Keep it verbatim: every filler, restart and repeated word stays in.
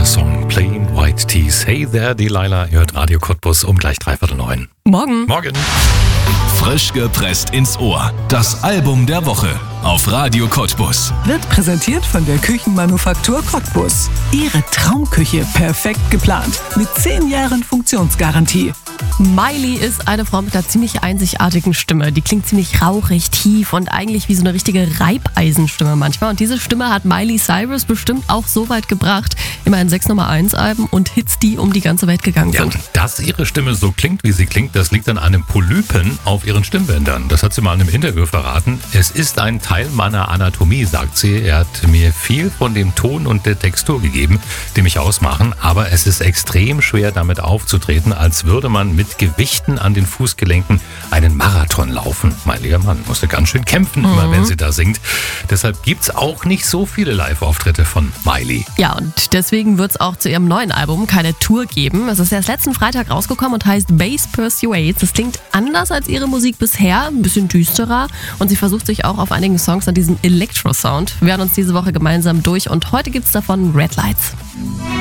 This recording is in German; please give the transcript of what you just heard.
Song Plain White Tees. Hey there, Delilah, ihr hört Radio Cottbus um gleich dreiviertel neun. Morgen. Morgen. Frisch gepresst ins Ohr. Das Album der Woche auf Radio Cottbus. Wird präsentiert von der Küchenmanufaktur Cottbus. Ihre Traumküche perfekt geplant. Mit zehn Jahren Funktionsgarantie. Miley ist eine Frau mit einer ziemlich einzigartigen Stimme. Die klingt ziemlich rauchig, tief und eigentlich wie so eine richtige Reibeisenstimme manchmal. Und diese Stimme hat Miley Cyrus bestimmt auch so weit gebracht. Immerhin sechs Nummer eins Alben und Hits, die um die ganze Welt gegangen Ja, sind. und dass ihre Stimme so klingt, wie sie klingt, das liegt an einem Polypen auf ihren Stimmbändern. Das hat sie mal in einem Interview verraten. Es ist ein Teil meiner Anatomie, sagt sie. Er hat mir viel von dem Ton und der Textur gegeben, die mich ausmachen. Aber es ist extrem schwer, damit aufzutreten, als würde man mit Gewichten an den Fußgelenken einen Marathon laufen. Mein lieber Mann, musste ganz schön kämpfen, Mhm. immer wenn sie da singt. Deshalb gibt's auch nicht so viele Live-Auftritte von Miley. Ja, und deswegen wird es auch zu ihrem neuen Album keine Tour geben. Es ist erst letzten Freitag rausgekommen und heißt Bass Persuades. Es klingt anders als ihre Musik bisher, ein bisschen düsterer. Und sie versucht sich auch auf einigen Songs an diesem Electro-Sound. Wir hören uns diese Woche gemeinsam durch und heute gibt's davon Red Lights.